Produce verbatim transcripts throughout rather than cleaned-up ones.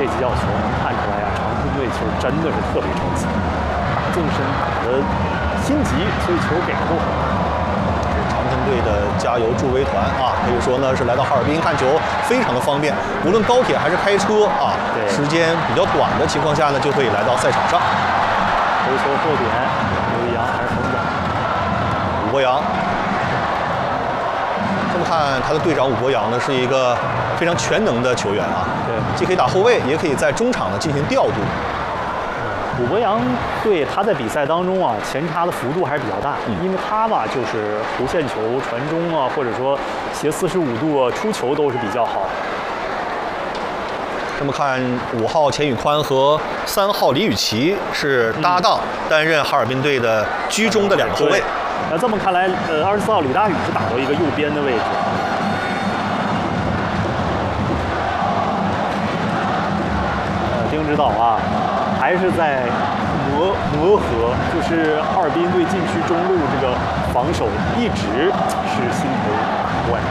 这几脚球能看出来啊，长春队其实真的是特别着急，打纵深打的心急，所以球给了后。 长春队的加油助威团啊，可以说呢是来到哈尔滨看球非常的方便，无论高铁还是开车啊，时间比较短的情况下呢，就可以来到赛场上。 回球后点，刘一阳还是冯总， 武博洋。这么看，他的队长武博洋呢是一个非常全能的球员啊， 对， 既可以打后卫，也可以在中场呢进行调度。 武博洋对他在比赛当中啊，前插的幅度还是比较大， 嗯、 因为他吧就是弧线球传中啊，或者说斜四十五度啊出球都是比较好。 这么看，五号钱宇宽和三号李宇奇是搭档，嗯、担任哈尔滨队的居中的两个后卫。 那这么看来，呃，二十四号李大宇是打到一个右边的位置。呃，丁指导啊，还是在磨磨合，就是哈尔滨队禁区中路这个防守一直是心头不稳。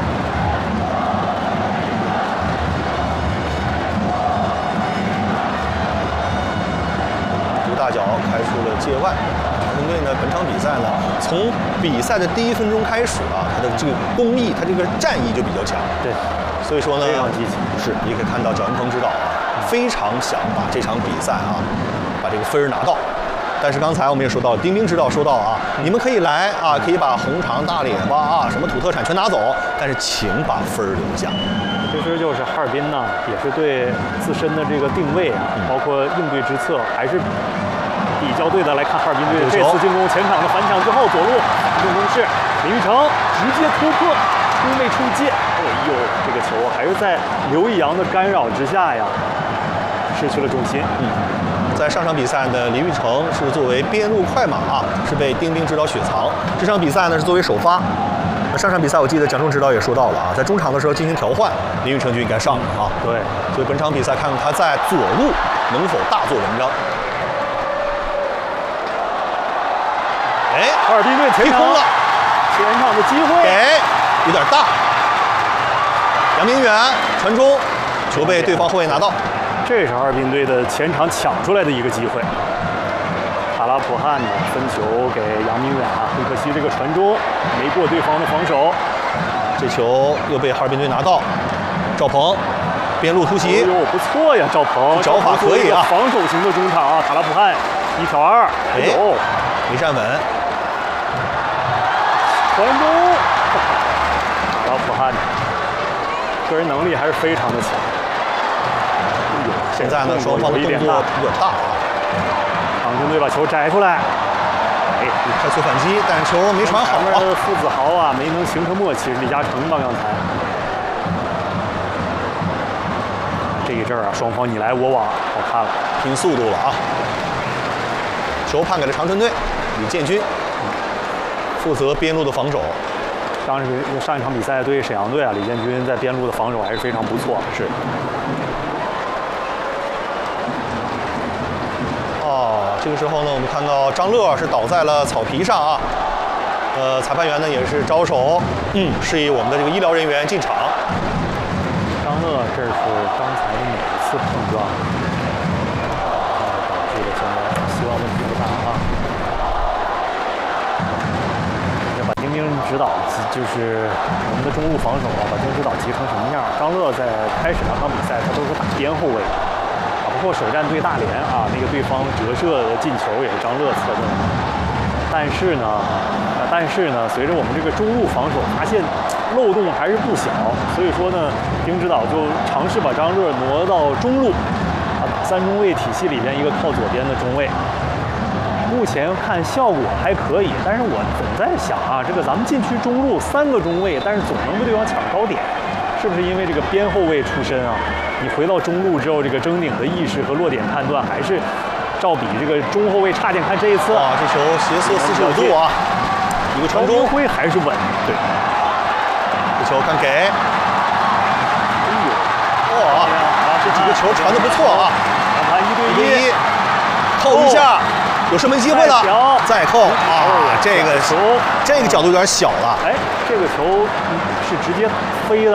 刘大脚开出了界外。长春队呢，本场比赛呢，从比赛的第一分钟开始啊，他的这个攻意，他这个战意就比较强。 对， 所以说呢， 非常积极。 是，也可以看到蒋云鹏指导啊，非常想把这场比赛啊，把这个分儿拿到。但是刚才我们也说到，丁丁指导说到啊，你们可以来啊，可以把红肠、大列巴啊，什么土特产全拿走，但是请把分儿留下。 其实就是哈尔滨呢，也是对自身的这个定位啊， 嗯、 包括应对之策，还是。比较对的来看哈尔滨队这次进攻，前场的反抢之后，左路进攻是林玉成直接突破，出没出界？哎呦，这个球还是在刘一阳的干扰之下呀，失去了重心。 嗯，在上场比赛呢，林玉成是作为边路快马啊，是被丁丁指导雪藏。这场比赛呢是作为首发。那上场比赛我记得蒋中指导也说到了啊，在中场的时候进行调换，林玉成就应该上啊。 对， 所以本场比赛看看他在左路能否大做文章。哎， 哈尔滨队前场了，前场的机会， 哎，有点大。杨明远传中，球被对方后卫拿到。 这是哈尔滨队的前场抢出来的一个机会。卡拉普汉呢分球给杨明远啊，很可惜这个传中没过对方的防守。 这球又被哈尔滨队拿到，赵鹏边路突袭， 哟、哦，不错呀，赵鹏， 脚法可以啊， 防守型的中场啊，卡拉普汉一挑二，哎呦， 没站稳。 传中，拉普汉个人能力还是非常的强。 现在呢，双方的动作比较大啊。 长春队把球摘出来， 哎，快速反击，但是球没传好啊。 傅子豪啊，没能形成默契。李嘉诚吧，刚才这一阵儿啊，双方你来我往，好看了， 拼速度了啊。球判给了长春队，李建军。负责边路的防守。 当时上一场比赛对沈阳队啊，李建军在边路的防守还是非常不错。 是。哦，这个时候呢，我们看到张乐是倒在了草皮上啊。呃，裁判员呢也是招手，嗯，示意我们的这个医疗人员进场。 张乐，这是刚才的哪一次碰撞？导致的现在希望问题不大啊。丁丁指导就是我们的中路防守啊，把丁指导急成什么样？张乐在开始两场比赛他都是打边后卫，啊，包括首战对大连啊，那个对方折射的进球也是张乐策动的。但是呢，呃，但是呢，随着我们这个中路防守发现漏洞还是不小，所以说呢，丁指导就尝试把张乐挪到中路，啊，三中卫体系里边一个靠左边的中卫。目前看效果还可以，但是我总在想啊，这个咱们禁区中路三个中卫，但是总能被对方抢高点，是不是因为这个边后卫出身啊？你回到中路之后，这个争顶的意识和落点判断还是照比这个中后卫差点。看这一次啊，这球斜射四十五度啊，一个传中， 挥还是稳，对。 这球看给，哎呦， 哇，这几个球传的不错啊， 两盘一对一，扣一下。有射门机会了，再扣啊！这个球，这个角度有点小了。 哎，这个球是直接飞的。